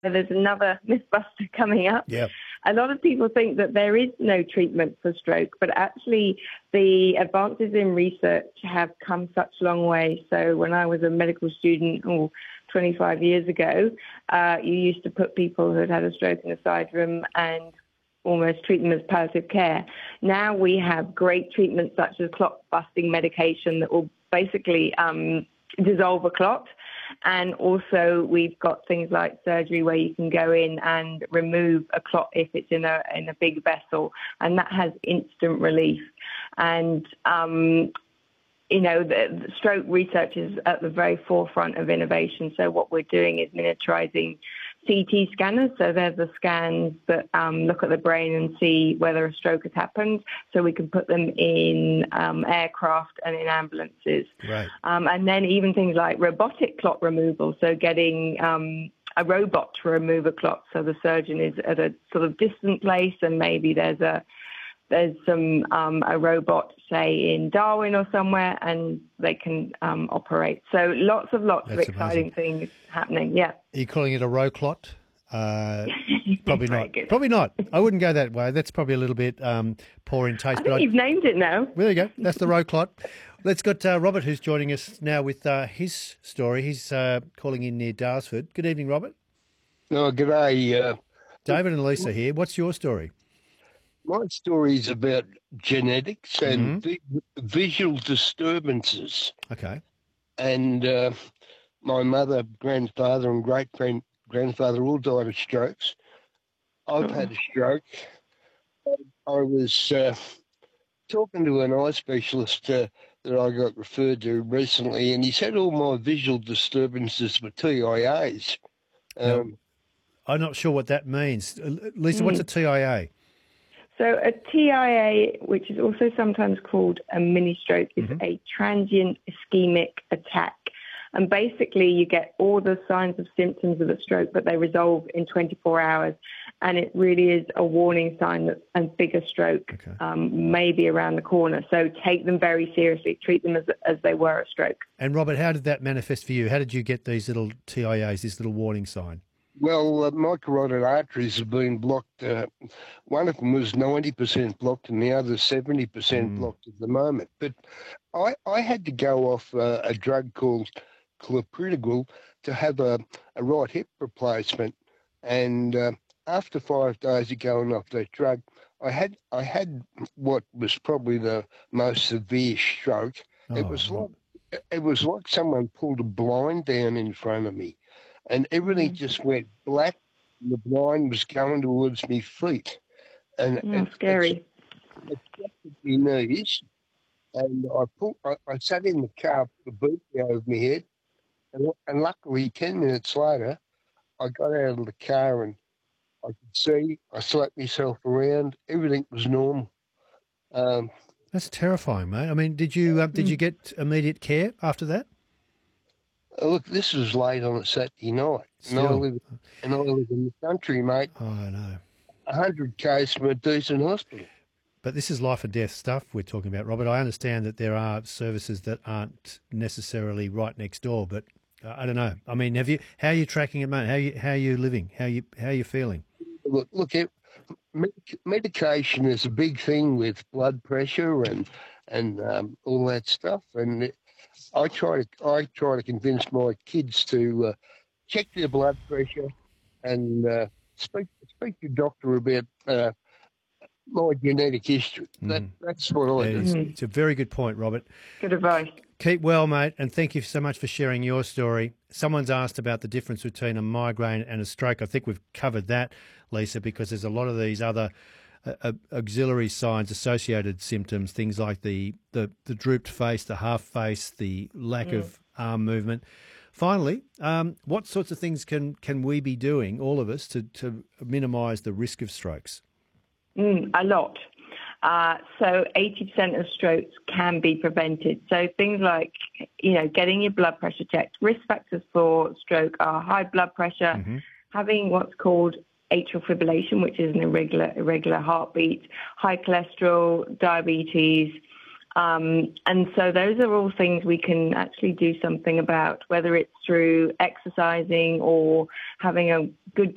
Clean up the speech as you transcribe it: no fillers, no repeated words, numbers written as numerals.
there's another mythbuster coming up. Yeah. A lot of people think that there is no treatment for stroke, but actually the advances in research have come such a long way. So when I was a medical student 25 years ago, you used to put people who had had a stroke in a side room and almost treat them as palliative care. Now we have great treatments such as clot-busting medication that will basically dissolve a clot. And also we've got things like surgery where you can go in and remove a clot if it's in a big vessel, and that has instant relief. And the stroke research is at the very forefront of innovation. So what we're doing is miniaturizing CT scanners. So they're the scans that look at the brain and see whether a stroke has happened. So we can put them in aircraft and in ambulances. Right. And then even things like robotic clot removal. So getting a robot to remove a clot. So the surgeon is at a sort of distant place and maybe there's a robot, say, in Darwin or somewhere, and they can operate. So lots of exciting things happening, yeah. Are you calling it a row clot? Probably not. Good. Probably not. I wouldn't go that way. That's probably a little bit poor in taste. I think you've named it now. Well, there you go. That's the row clot. Let's got Robert, who's joining us now with his story. He's calling in near Daresford. Good evening, Robert. Oh, g'day. David and Lisa here. What's your story? My story is about genetics and visual disturbances. Okay. And my mother, grandfather and great-grandfather all died of strokes. I've had a stroke. I was talking to an eye specialist that I got referred to recently, and he said all my visual disturbances were TIAs. I'm not sure what that means. Lisa, what's a TIA? So a TIA, which is also sometimes called a mini stroke, is a transient ischemic attack. And basically you get all the signs of symptoms of a stroke, but they resolve in 24 hours. And it really is a warning sign that a bigger stroke may be around the corner. So take them very seriously. Treat them as they were a stroke. And Robert, how did that manifest for you? How did you get these little TIAs, this little warning sign? Well, my carotid arteries have been blocked. One of them was 90% blocked and the other 70% blocked at the moment. But I had to go off a drug called clopidogrel to have a right hip replacement. And after 5 days of going off that drug, I had what was probably the most severe stroke. It was like someone pulled a blind down in front of me. And everything just went black. And the blind was going towards me feet. And scary. It affected my knees. And I sat in the car, put the boot over my head. And luckily, 10 minutes later, I got out of the car and I could see. I slapped myself around. Everything was normal. That's terrifying, mate. I mean, did you get immediate care after that? Look, this was late on a Saturday night, and I live in the country, mate. Oh, I know. 100 k's from a decent hospital. But this is life and death stuff we're talking about, Robert. I understand that there are services that aren't necessarily right next door, but I don't know. I mean, how are you tracking it, mate? How are you living? How are you feeling? Look, medication is a big thing with blood pressure and all that stuff, and I try to convince my kids to check their blood pressure and speak to your doctor about my genetic history. That's what I do. It's a very good point, Robert. Good advice. Keep well, mate, and thank you so much for sharing your story. Someone's asked about the difference between a migraine and a stroke. I think we've covered that, Lisa, because there's a lot of these other auxiliary signs, associated symptoms, things like the drooped face, the half face, the lack of arm movement. Finally, what sorts of things can we be doing, all of us, to minimise the risk of strokes? A lot. So 80% of strokes can be prevented. So things like, getting your blood pressure checked. Risk factors for stroke are high blood pressure, having what's called atrial fibrillation, which is an irregular heartbeat, high cholesterol, diabetes. And so those are all things we can actually do something about, whether it's through exercising or having a good